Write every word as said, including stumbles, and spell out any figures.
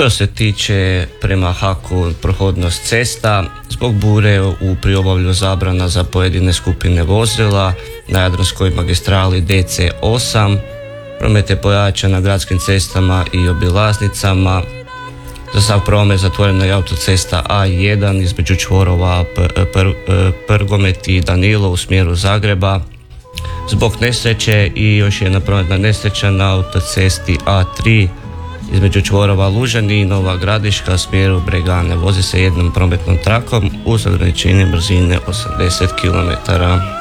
Što se tiče prema Haku prohodnost cesta, zbog bure u priobalju zabrana za pojedine skupine vozila na Jadranskoj magistrali D C osam, promet je pojačan na gradskim cestama i obilaznicama. Za sav promet zatvorena je autocesta A jedan između čvorova Prgomet i Danilo u smjeru Zagreba. Zbog nesreće i još jedna prometna nesreća na autocesti A tri između čvorova Lužani i Nova Gradiška u smjeru Bregane. Vozi se jednom prometnom trakom uz ograničenje brzine osamdeset kilometara.